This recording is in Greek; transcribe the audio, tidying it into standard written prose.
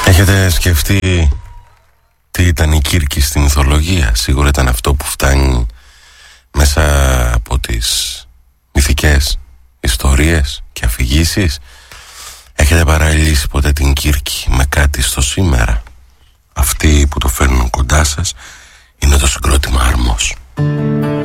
Έχετε σκεφτεί τι ήταν η Κύρκη στη μυθολογία? Σίγουρα ήταν αυτό που φτάνει μέσα από τις μυθικές ιστορίες και αφηγήσεις. Έχετε παραλύσει ποτέ την Κύρκη με κάτι στο σήμερα? Αυτοί που το φέρνουν κοντά σας είναι το συγκρότημα Αρμός.